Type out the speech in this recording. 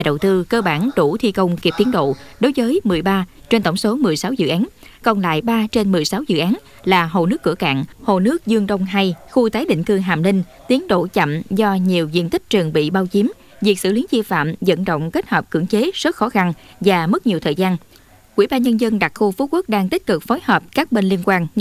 đầu tư cơ bản đủ thi công kịp tiến độ đối với 13 trên tổng số 16 dự án. Còn lại 3 trên 16 dự án là hồ nước Cửa Cạn, hồ nước Dương Đông 2, khu tái định cư Hàm Ninh, tiến độ chậm do nhiều diện tích rừng bị bao chiếm. Việc xử lý vi phạm, vận động kết hợp cưỡng chế rất khó khăn và mất nhiều thời gian. Ủy ban Nhân dân đặc khu Phú Quốc đang tích cực phối hợp các bên liên quan